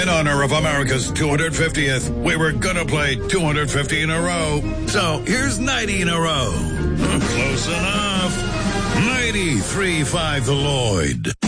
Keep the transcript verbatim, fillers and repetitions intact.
In honor of America's two hundred fiftieth, we were gonna play two hundred fifty in a row. So here's ninety in a row. Close enough. ninety-three point five The Lloyd.